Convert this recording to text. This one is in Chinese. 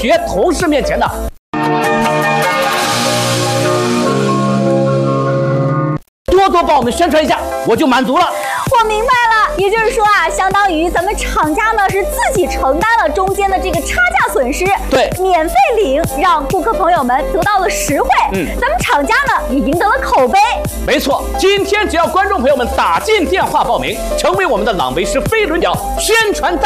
学同事面前的。多多帮我们宣传一下，我就满足了。 我明白了，也就是说啊，相当于咱们厂家呢是自己承担了中间的这个差价损失， 对， 免费领，让顾客朋友们得到了实惠。咱们厂家呢也赢得了口碑。 没错，今天只要观众朋友们打进电话报名，成为我们的朗维诗飞轮表宣传大